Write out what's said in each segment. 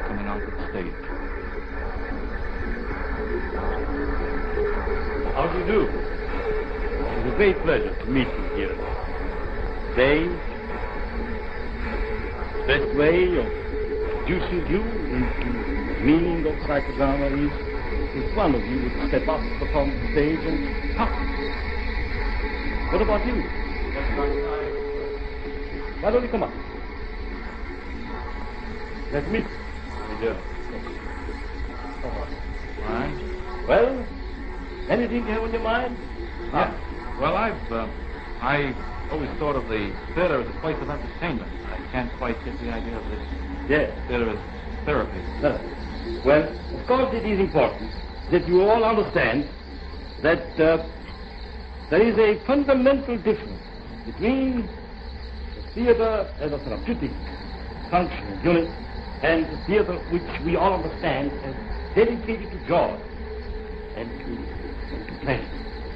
coming onto the stage. How do you do? It is a great pleasure to meet you here. Today, the best way of introducing you into the meaning of psychodrama is if one of you would step up upon the stage and talk. What about you? Why don't you come up? Let's meet. Fine. Well, anything you have on your mind? Yeah. Well, I always thought of the theater as a place of entertainment. I can't quite get the idea of this theater as therapy. Well, of course it is important that you all understand that there is a fundamental difference between the theater as a therapeutic function unit and the theater which we all understand as dedicated to joy and to pleasure.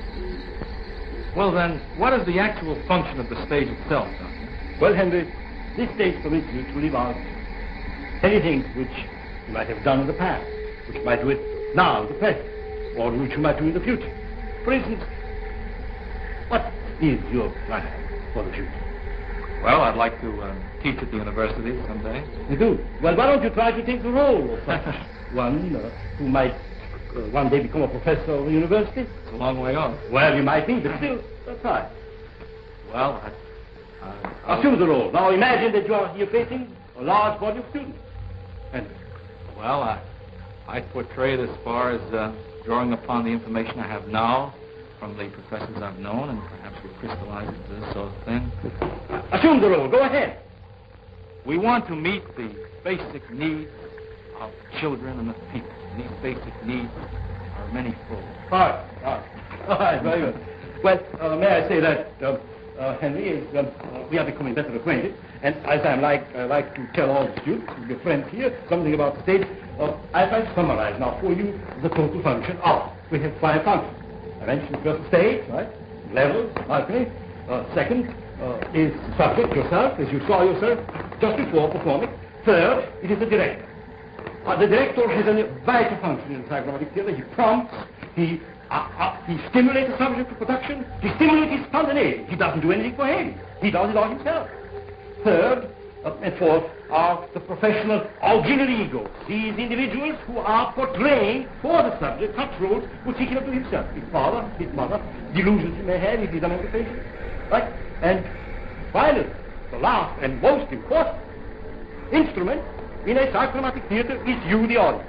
Well, then, what is the actual function of the stage itself, Doctor? Well, Henry, this stage permits you to live out anything which you might have done in the past, which you might do it now, in the present, or which you might do in the future. For instance, what is your plan for the future? Well, I'd like to teach at the university someday. You do? Well, why don't you try to take the role of such one who might one day become a professor of the university? It's a long way off. Well, you might be, but still, try. Well, assume the role. Now imagine that you're facing a large body of students. And well, I portray it as far as drawing upon the information I have now from the professors I've known, and perhaps we'll crystallize it to this sort of thing. Assume the role. Go ahead. We want to meet the basic needs of children and of people. These basic needs are manifold. All right, very good. Well, may I say that, Henry, we are becoming better acquainted, and as I like to tell all the students, your friends here, something about the stage, I'd like to summarize now for you the total function of. We have 5 functions. I mentioned first stage, right? Level, balcony. Second is subject, yourself, as you saw yourself just before performing. Third, it is the director. The director has a vital function in the psychodramatic theater. He prompts, he stimulates the subject to production, he stimulates his spontaneity. He doesn't do anything for him. He does it all himself. Third and fourth are the professional auxiliary egos. These individuals who are portraying for the subject such roles which he cannot do himself. His father, his mother, delusions he may have if he's among the patients. Right? And finally, the last and most important instrument in a psychodramatic theater is you, the audience.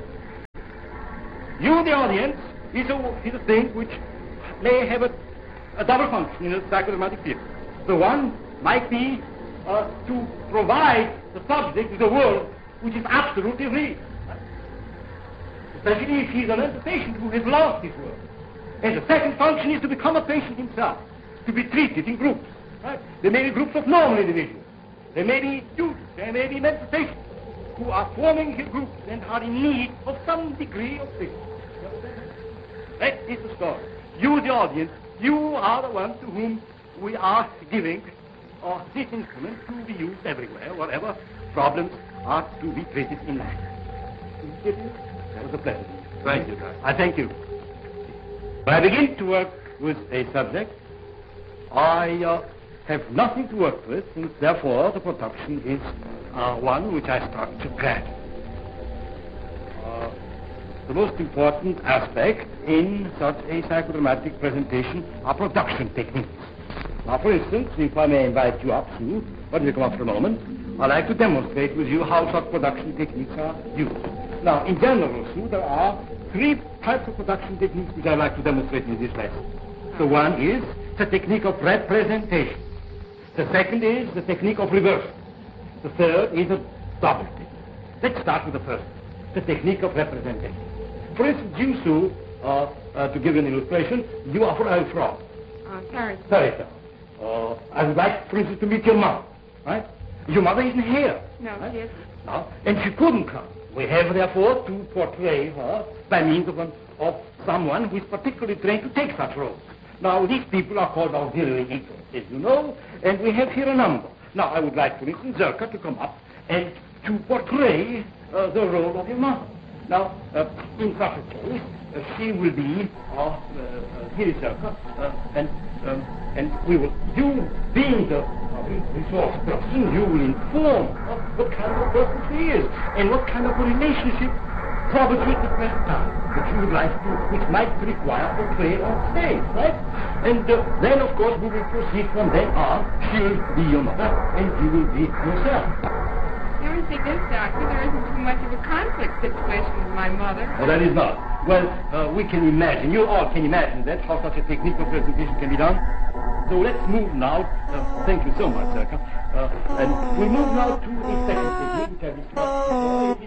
You, the audience, is a thing which may have a double function in a psychodramatic theater. The one might be to provide the subject with a world which is absolutely real. Especially if he's a patient who has lost his world. And the second function is to become a patient himself, to be treated in groups. Right? There may be groups of normal individuals. There may be students, there may be mental patients who are forming his groups and are in need of some degree of treatment. That is the story. You, the audience, you are the one to whom we are giving this instrument to be used everywhere, whatever problems are to be treated in life. That was a pleasure. Thank you, Doctor. I thank you. When I begin to work with a subject, I have nothing to work with, and therefore the production is one which I start to gradually. The most important aspect in such a psychodramatic presentation are production techniques. Now, for instance, if I may invite you up, Sue, why don't you come up for a moment? I'd like to demonstrate with you how such production techniques are used. Now, in general, Sue, there are 3 types of production techniques which I'd like to demonstrate in this lesson. The one is the technique of representation. The second is the technique of reversal. The third is a double technique. Let's start with the first, the technique of representation. For instance, you, Sue, to give you an illustration, you are from? Paris. I would like, for instance, to meet your mother, right? Your mother isn't here. No, right? she isn't. No, and she couldn't come. We have, therefore, to portray her by means of someone who is particularly trained to take such roles. Now, these people are called auxiliary egos, as you know, and we have here a number. Now, I would like, for instance, Zerka to come up and to portray the role of your mother. Now, in such a case, she will be here is and we will, you being the resource person, you will inform of what kind of person she is and what kind of a relationship probably at the present time that you would like to, which might require a play on stage, right? And then, of course, we will proceed from then on. She will be your mother and you will be yourself. The only thing is, Doctor, there isn't too much of a conflict situation with my mother. Oh, that is not. Well, we can imagine, you all can imagine that, how such a technique of presentation can be done. So let's move now, thank you so much, Serka, and we move now to a second technique which I discussed before.